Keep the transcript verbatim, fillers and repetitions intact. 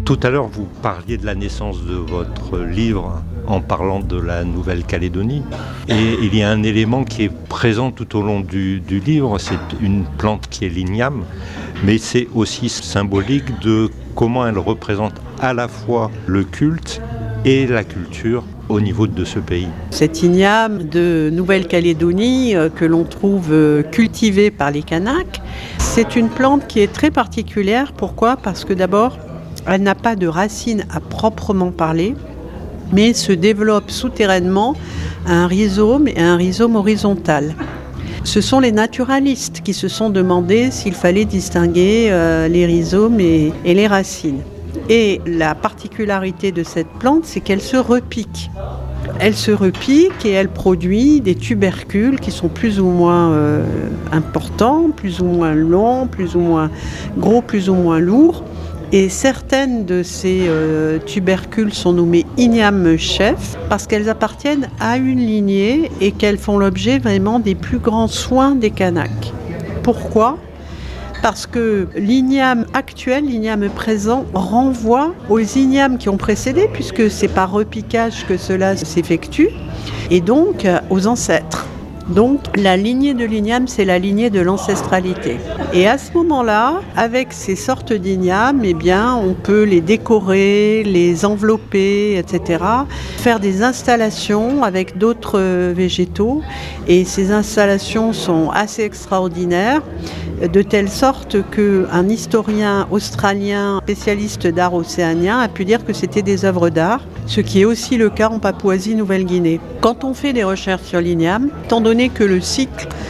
Tout à l'heure, vous parliez de la naissance de votre livre en parlant de la Nouvelle-Calédonie. Et il y a un élément qui est présent tout au long du, du livre, c'est une plante qui est l'igname, mais c'est aussi symbolique de comment elle représente à la fois le culte et la culture au niveau de ce pays. Cet igname de Nouvelle-Calédonie euh, que l'on trouve euh, cultivé par les Kanaks, c'est une plante qui est très particulière. Pourquoi ? Parce que d'abord, elle n'a pas de racines à proprement parler, mais se développe souterrainement à un rhizome et à un rhizome horizontal. Ce sont les naturalistes qui se sont demandé s'il fallait distinguer euh, les rhizomes et, et les racines. Et la particularité de cette plante, c'est qu'elle se repique. Elle se repique et elle produit des tubercules qui sont plus ou moins euh, importants, plus ou moins longs, plus ou moins gros, plus ou moins lourds. Et certaines de ces euh, tubercules sont nommées ignames chefs parce qu'elles appartiennent à une lignée et qu'elles font l'objet vraiment des plus grands soins des Kanaks. Pourquoi ? Parce que l'igname actuel, l'igname présent, renvoie aux ignames qui ont précédé, puisque c'est par repiquage que cela s'effectue, et donc aux ancêtres. Donc la lignée de l'igname, c'est la lignée de l'ancestralité. Et à ce moment-là, avec ces sortes d'ignames, eh bien, on peut les décorer, les envelopper, et cetera, faire des installations avec d'autres végétaux. Et ces installations sont assez extraordinaires, de telle sorte qu'un historien australien spécialiste d'art océanien a pu dire que c'était des œuvres d'art, ce qui est aussi le cas en Papouasie-Nouvelle-Guinée. Quand on fait des recherches sur l'igname, étant donné que le cycle